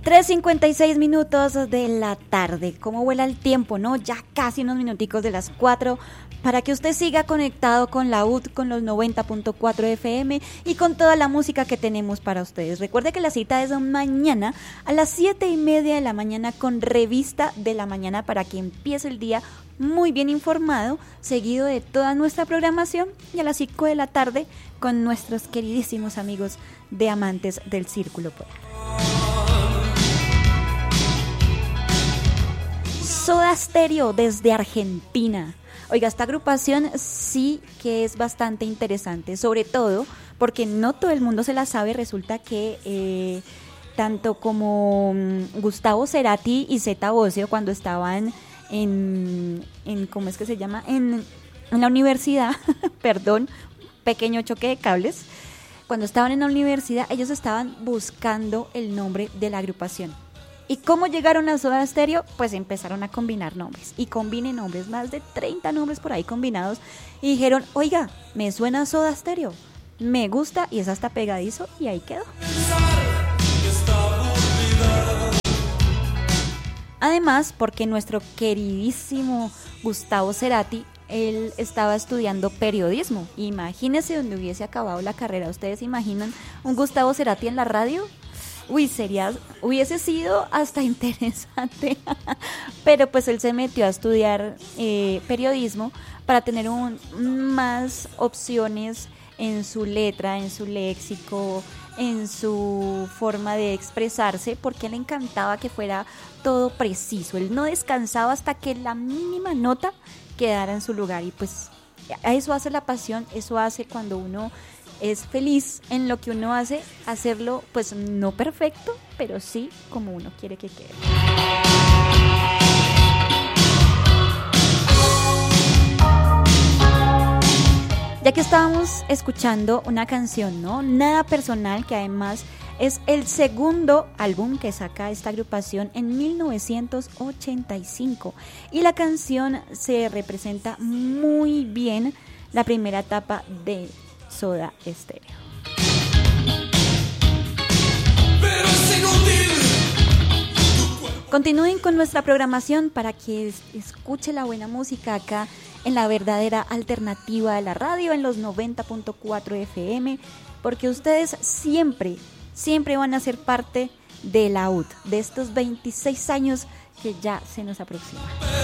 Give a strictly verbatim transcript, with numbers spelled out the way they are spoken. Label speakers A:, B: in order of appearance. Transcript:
A: tres cincuenta y seis minutos de la tarde. ¿Cómo vuela el tiempo, no? Ya casi unos minuticos de las cuatro para que usted siga conectado con la U T, con los noventa punto cuatro F M y con toda la música que tenemos para ustedes. Recuerde que la cita es mañana a las siete y media de la mañana con Revista de la Mañana para que empiece el día muy bien informado, seguido de toda nuestra programación, y a las cinco de la tarde con nuestros queridísimos amigos de Amantes del Círculo Polar. Soda Stereo desde Argentina. Oiga, esta agrupación sí que es bastante interesante, sobre todo porque no todo el mundo se la sabe. Resulta que eh, tanto como Gustavo Cerati y Zeta Bosio, cuando estaban en, en ¿cómo es que se llama? En, en la universidad, perdón, pequeño choque de cables. Cuando estaban en la universidad, ellos estaban buscando el nombre de la agrupación. ¿Y cómo llegaron a Soda Stereo? Pues empezaron a combinar nombres. Y combinen nombres, más de treinta nombres por ahí combinados. Y dijeron, oiga, me suena Soda Stereo, me gusta y es hasta pegadizo, y ahí quedó. Además, porque nuestro queridísimo Gustavo Cerati, él estaba estudiando periodismo. Imagínense donde hubiese acabado la carrera. ¿Ustedes se imaginan un Gustavo Cerati en la radio? Uy, sería, hubiese sido hasta interesante. Pero pues él se metió a estudiar eh, periodismo para tener un, más opciones en su letra, en su léxico, en su forma de expresarse, porque le encantaba que fuera todo preciso. Él no descansaba hasta que la mínima nota quedara en su lugar, y pues eso hace la pasión, eso hace cuando uno es feliz en lo que uno hace, hacerlo pues no perfecto, pero sí como uno quiere que quede. Ya que estábamos escuchando una canción, ¿no? Nada Personal, que además es el segundo álbum que saca esta agrupación en mil novecientos ochenta y cinco, y la canción se representa muy bien la primera etapa de Soda Stereo. Continúen con nuestra programación para que escuche la buena música acá en la verdadera alternativa de la radio, en los noventa punto cuatro F M, porque ustedes siempre, siempre van a ser parte de la U T, de estos veintiséis años que ya se nos aproximan.